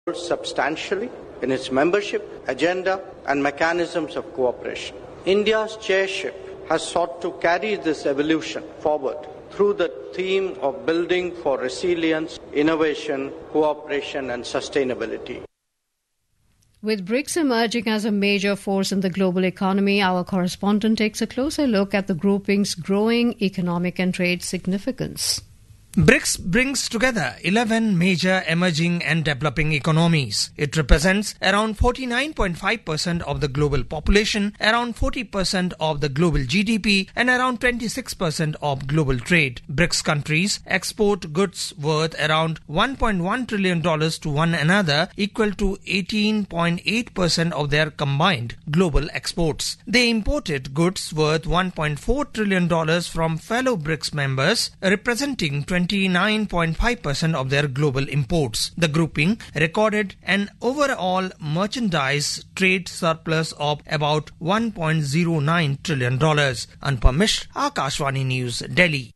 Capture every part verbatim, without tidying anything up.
substantially in its membership, agenda and mechanisms of cooperation. India's chairship has sought to carry this evolution forward through the theme of building for resilience, innovation, cooperation and sustainability. With BRICS emerging as a major force in the global economy, our correspondent takes a closer look at the grouping's growing economic and trade significance. BRICS brings together eleven major emerging and developing economies. It represents around forty-nine point five percent of the global population, around forty percent of the global G D P, and around twenty-six percent of global trade. BRICS countries export goods worth around one point one trillion dollars to one another, equal to eighteen point eight percent of their combined global exports. They imported goods worth one point four trillion dollars from fellow BRICS members, representing twenty-nine point five percent of their global imports. The grouping recorded an overall merchandise trade surplus of about one point zero nine trillion dollars. Anupam Mishra, Akashvani News, Delhi.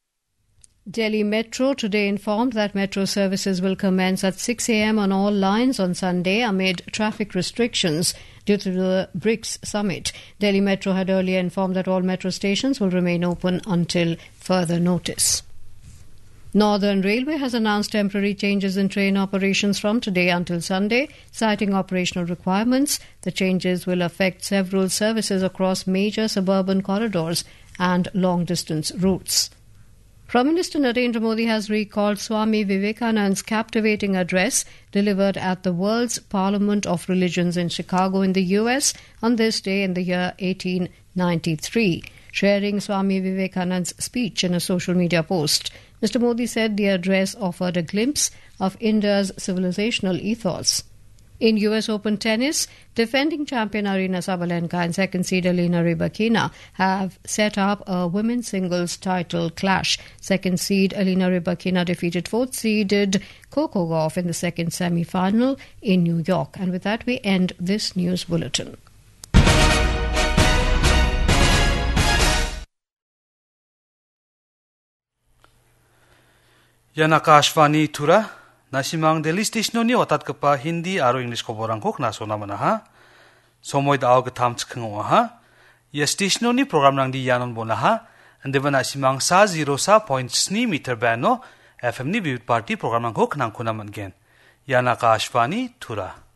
Delhi Metro today informed that metro services will commence at six a.m. on all lines on Sunday amid traffic restrictions due to the BRICS summit. Delhi Metro had earlier informed that all metro stations will remain open until further notice. Northern Railway has announced temporary changes in train operations from today until Sunday, citing operational requirements. The changes will affect several services across major suburban corridors and long-distance routes. Prime Minister Narendra Modi has recalled Swami Vivekananda's captivating address delivered at the World's Parliament of Religions in Chicago in the U S on this day in the year eighteen ninety-three. Sharing Swami Vivekananda's speech in a social media post, Mister Modi said the address offered a glimpse of India's civilizational ethos. In U S Open tennis, defending champion Aryna Sabalenka and second seed Elena Rybakina have set up a women's singles title clash. Second seed Elena Rybakina defeated fourth seeded Coco Gauff in the second semi-final in New York. And with that, we end this news bulletin. Yan Akashvani Tura, Nasimang Delhi Stationoni Otat Kapa Hindi Aro English Koborang Kok Nasona Manaha, Somoid Aug Tam Chkangwaha, Yes Stationoni program Nang Di Yanon Bonaha, and Devan Nasimang Sa Zero Sa Point Sni Meter Bano, F M Ni Vivid Party program Kok Nang Kunaman Gen. Yan Akashvani Tura.